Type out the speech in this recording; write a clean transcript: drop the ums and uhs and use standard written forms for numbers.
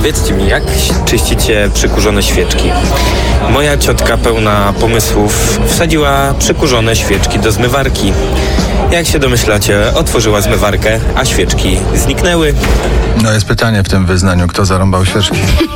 Powiedzcie mi, jak czyścicie przykurzone świeczki? Moja ciotka pełna pomysłów wsadziła przykurzone świeczki do zmywarki. Jak się domyślacie, otworzyła zmywarkę, a świeczki zniknęły. No jest pytanie w tym wyznaniu, kto zarąbał świeczki.